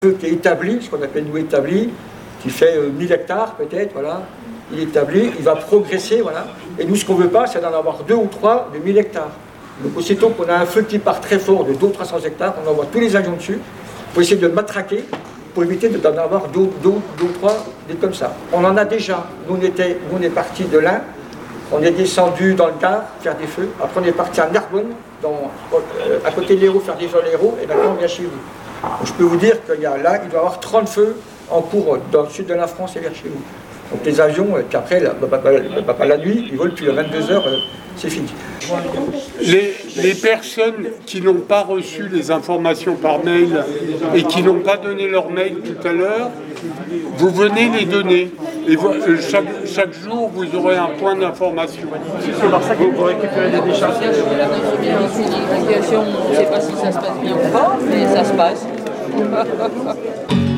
feu qui est établi, ce qu'on appelle nous établi, qui fait 1000 hectares peut-être, voilà. Il est établi, il va progresser, voilà. Et nous, ce qu'on ne veut pas, c'est d'en avoir 2 ou 3 de 1000 hectares. Donc aussitôt qu'on a un feu qui part très fort de 200 ou 300 hectares, on envoie tous les avions dessus pour essayer de le matraquer, pour éviter d'en avoir 2 ou 3 des comme ça. On en a déjà. Nous, on est parti de l'Ain, on est descendu dans le Gard faire des feux. Après, on est parti en Narbonne, à côté de l'Hérault, faire des feux à l'Hérault, et maintenant on vient chez vous. Donc, je peux vous dire qu'il y a là, il doit y avoir 30 feux en cours dans le sud de la France et vers chez vous. Donc les avions, puis après, la nuit, ils volent plus à 22h, c'est fini. Les personnes qui n'ont pas reçu les informations par mail et qui n'ont pas donné leur mail tout à l'heure, vous venez les donner. Et chaque jour, vous aurez un point d'information. C'est par ça que vous récupérez des décharges. On ne sait pas si ça se passe bien ou pas, mais ça se passe.